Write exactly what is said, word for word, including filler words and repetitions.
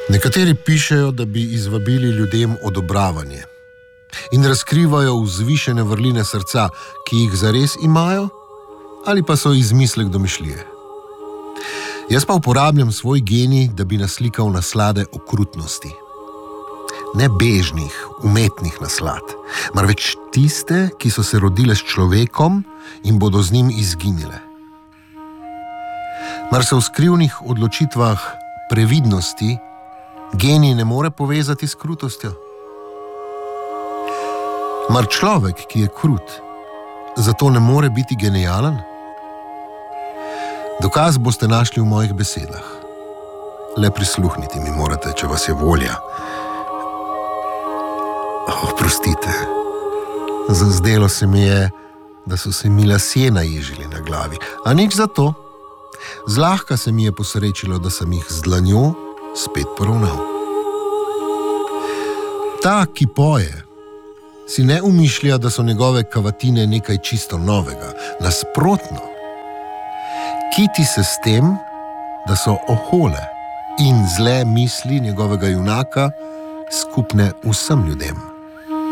Nekateri pišejo, da bi izvabili ljudem odobravanje in razkrivajo vzvišene vrline srca, ki jih zares imajo, ali pa so izmislek domišljije. Jaz pa uporabljam svoj genij, da bi naslikal naslade okrutnosti. Ne bežnih, umetnih naslad, marveč tiste, ki so se rodile s človekom in bodo z njim izginile. Mar se v skrivnih odločitvah previdnosti genij ne more povezati s krutostjo? Mar človek, ki je krut, zato ne more biti genijalen? Dokaz boste našli v mojih besedah. Le prisluhniti mi morate, če vas je volja. Oprostite, zazdelo se mi je, da so se mi lasje naježili na glavi, a nič za to. Zlahka se mi je posrečilo, da sem jih z dlanjo spet poravnal. Ta, ki poje, si ne umišlja, da so njegove kavatine nekaj čisto novega. Nasprotno, kiti se s tem, da so ohole in zle misli njegovega junaka skupne vsem ljudem.